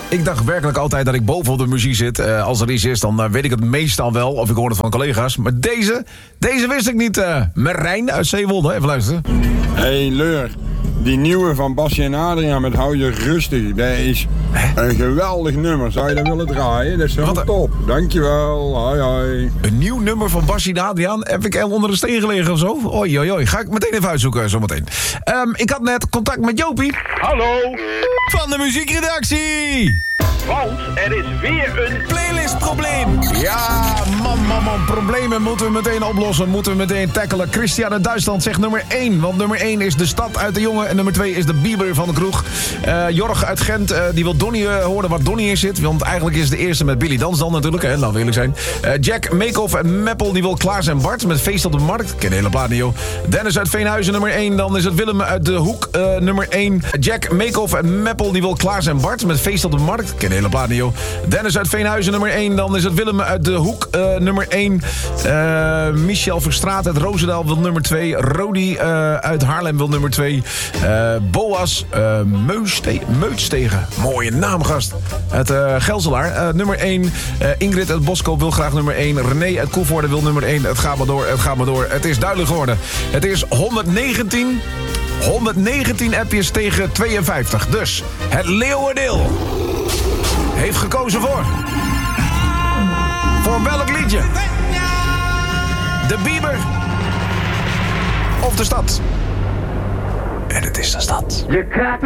Ik dacht werkelijk altijd dat ik bovenop de muziek zit. Als er iets is, dan weet ik het meestal wel. Of ik hoor het van collega's. Maar deze wist ik niet. Marijn uit Zeewolde, even luisteren. Hey Leur, die nieuwe van Basje en Adriaan met Hou je rustig. Dat is een geweldig nummer. Zou je dat willen draaien? Dat is wel top. Dankjewel. Hoi hoi. Een nieuw nummer van Basje en Adriaan. Heb ik onder de steen gelegen of zo? Oei, oei, oei. Ga ik meteen even uitzoeken zometeen. Ik had net contact met Jopie. Hallo. Van de muziekredactie. Want er is weer een playlistprobleem. Ja, man. Problemen moeten we meteen oplossen. Moeten we meteen tackelen. Christian uit Duitsland zegt nummer 1. Want nummer 1 is de stad uit de jongen. En nummer 2 is de Bieber van de kroeg. Jorg uit Gent, die wil Donnie horen waar Donnie in zit. Want eigenlijk is het de eerste met Billy Dans dan natuurlijk. Hè, laten we eerlijk zijn. Jack, Meekhoff en Meppel, die wil Klaas en Bart met Feest op de Markt. Ik ken de hele plaat niet, joh. Dennis uit Veenhuizen, nummer 1. Dan is het Willem uit de Hoek, nummer 1. Jack, Meekhoff en Meppel, die wil Klaas en Bart met Feest op de Markt. Ik ken de hele plaat niet, joh. Dennis uit Veenhuizen, nummer 1. Dan is het Willem uit de Hoek, nummer 1. Michel Verstraat uit Roosendaal wil nummer 2. Rodi uit Haarlem wil nummer 2. Boas Meutstegen. Mooie naam, gast. Uit Gelselaar. Nummer 1. Ingrid uit Boskoop wil graag nummer 1. René uit Koevoorde wil nummer 1. Het gaat maar door. Het is duidelijk geworden. Het is 119 appjes tegen 52. Dus het leeuwendeel heeft gekozen voor welk liedje? De Bieber of de stad? En het is de stad. Je krijgt